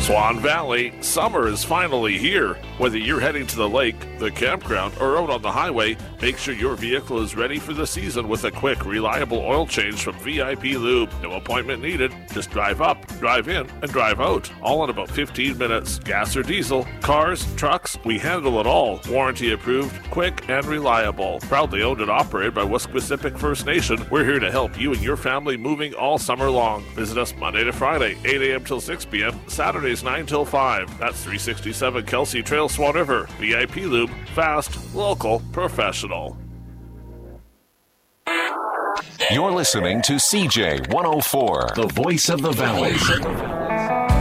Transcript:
Swan Valley, summer is finally here. Whether you're heading to the lake, the campground, or out on the highway, make sure your vehicle is ready for the season with a quick, reliable oil change from VIP Lube. No appointment needed. Just drive up, drive in, and drive out. All in about 15 minutes. Gas or diesel, cars, trucks, we handle it all. Warranty approved, quick, and reliable. Proudly owned and operated by Wesquisipic First Nation, we're here to help you and your family moving all summer long. Visit us Monday to Friday, 8 a.m. till 6 p.m., Saturdays 9 till 5. That's 367 Kelsey Trail, Swan River. VIP Lube, fast, local, professional. You're listening to CJ 104, the voice of the valley.